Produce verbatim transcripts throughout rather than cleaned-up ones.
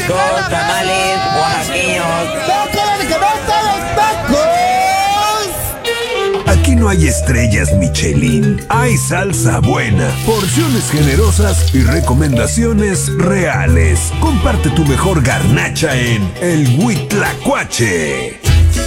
Tacos, tamales, oaxaqueños. ¡Tacos, que no todos tacos! Aquí no hay estrellas Michelin, hay salsa buena, porciones generosas y recomendaciones reales. Comparte tu mejor garnacha en El Huitlacoche.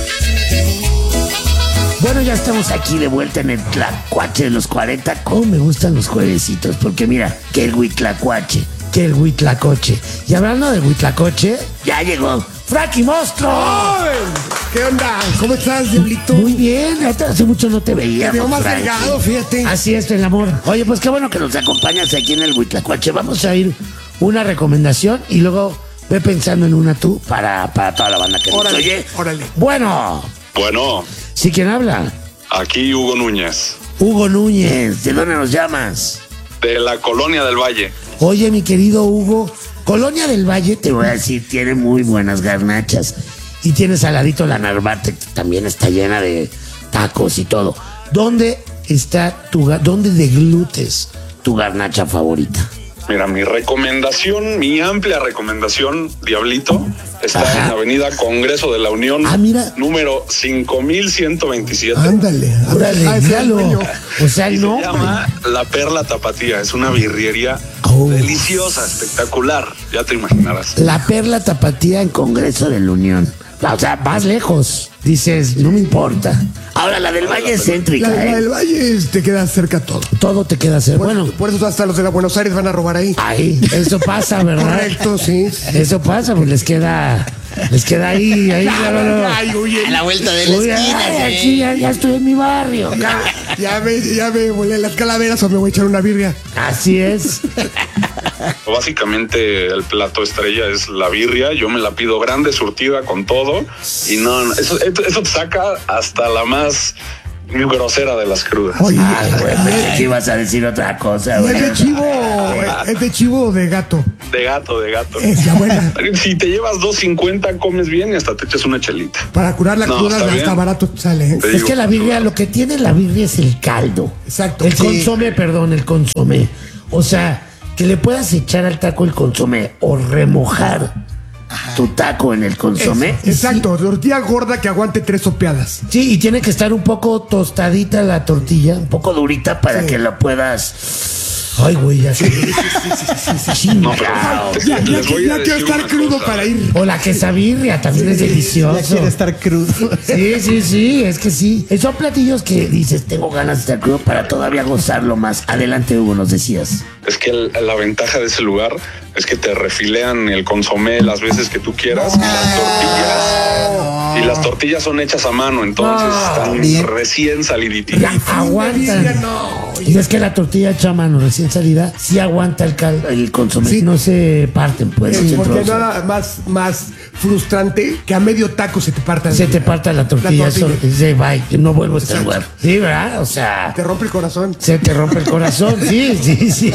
Bueno, ya estamos aquí de vuelta en el Tlacuache de los cuarenta. Cómo me gustan los juevesitos, porque mira, que el Huitlacoche, que el Huitlacoche. Y hablando del Huitlacoche, ya llegó Frankie Monstruo. ¡Ay! ¿Qué onda? ¿Cómo estás, Diablito? Muy bien, hace mucho no te veía. Te veo más delgado, fíjate. Así es, el amor. Oye, pues qué bueno que nos acompañas aquí en el Huitlacoche. Vamos a ir una recomendación y luego ve pensando en una tú para, para toda la banda que nos Órale, oye. órale. Bueno, Bueno, ¿sí quién habla? aquí Hugo Núñez, Hugo Núñez. ¿De dónde nos llamas? de la Colonia del Valle. Oye, mi querido Hugo, Colonia del Valle, te voy a decir, tiene muy buenas garnachas. Y tienes al ladito la Narvarte, que también está llena de tacos y todo. ¿Dónde está tu, ga- dónde deglutes tu garnacha favorita? Mira, mi recomendación, mi amplia recomendación, Diablito, está Ajá. en Avenida Congreso de la Unión, Ah, mira. número cinco mil ciento veintisiete. Ándale. Órale, Ah, ese es el míralo. dueño. O sea, Y el se nombre. llama La Perla Tapatía. Es una birriería Oh. deliciosa, espectacular. Ya te imaginarás. La Perla Tapatía en Congreso de la Unión. O sea, más lejos. Dices, no me importa. Ahora, la del Valle es céntrica, La, la ¿eh? del Valle te queda cerca todo. Todo te queda hacer. Por, Bueno, por eso hasta los de la Buenos Aires van a robar ahí. ahí, eso pasa, ¿verdad? Correcto, sí. Eso pasa, pues les queda, les queda ahí, ahí, no, no, no. Ay, oye, A la vuelta de la Uy, esquina, ay, güey. aquí ya, ya estoy en mi barrio. ya, ya me, ya me volé las calaveras o me voy a echar una birria. Así es. Básicamente el plato estrella es la birria. Yo me la pido grande, surtida con todo. Y no, no, eso, eso te saca hasta la más grosera de las crudas. Oye, Ay, güey, pensé que ibas a decir otra cosa, ¿y güey. ¿es de chivo? ¿Es de chivo o de gato? De gato, de gato. Es la buena. Si te llevas dos cincuenta, comes bien y hasta te echas una chelita. Para curar la No, cruda está hasta bien. barato sale, ¿eh? Te Es digo, que la birria, lo que tiene la birria es el caldo. Exacto. El Sí. consomé, perdón, el consomé. O sea, que le puedas echar al taco el consomé o remojar tu taco en el consomé. Es- exacto, tortilla gorda que aguante tres sopeadas. Sí, y tiene que estar un poco tostadita la tortilla, un poco durita para Sí. que la puedas. Ay, güey, ya sé. No, pero Chingao. Ya, ya, les voy ya a quiero decir estar una crudo cosa. para ir. O la quesabirria también es delicioso. Ya quiere estar crudo. Sí, sí, sí, es que sí. Son platillos que dices, tengo ganas de estar crudo para todavía gozarlo más. Adelante, Hugo, nos decías. Es que el- la ventaja de ese lugar es que te refilean el consomé las veces que tú quieras y las tortillas. Y las tortillas son hechas a mano, entonces están bien. recién saliditas. Ya, birria, aguantan. no. Y es que la tortilla hecha a mano recién salida sí aguanta el, cal, el consomé. Sí. No se parten, pues. Sí, se porque trozan. nada más, más frustrante que a medio taco se te parta. Se te parta la tortilla, La tortilla. eso es de bye, que no vuelvo a este lugar. Sí, ¿verdad? O sea, Te rompe el corazón. se te rompe el corazón. Sí, sí, sí.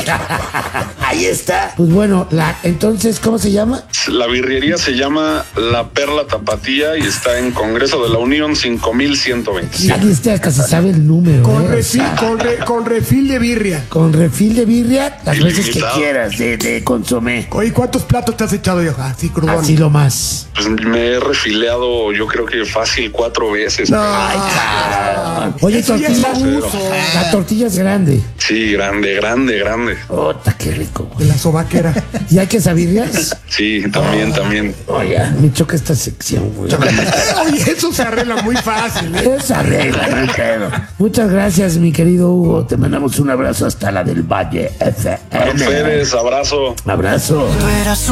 Ahí está. Pues bueno, la, entonces, ¿cómo se llama? La birrería se llama La Perla Tapatía y está en Congreso de la Unión cinco mil ciento veintisiete. Aquí está, hasta se sabe el número. Con ¿eh? O refil, sea, con, re- con refil de birria. con refil de birria, las veces que Ilimitado. quieras, de, de consomé. Oye, ¿cuántos platos te has echado yo? Así crudón. Así lo más. Pues me he refileado yo creo que fácil cuatro veces. Ay, cabrón. Oye, Eso ya es tortilla. abuso. La tortilla es grande. Sí, grande, grande, grande. Ota, qué rico, De güey. la sobaquera. ¿Y hay quesabirrias? Sí, también, también. Oye, me choca esta sección, güey. Oye, eso se arregla muy fácil, ¿eh? Esa regla, no hay pedo. Muchas gracias, mi querido Hugo. Te mandamos un abrazo hasta la del Valle F M. Férez, abrazo. Abrazo. Tú eras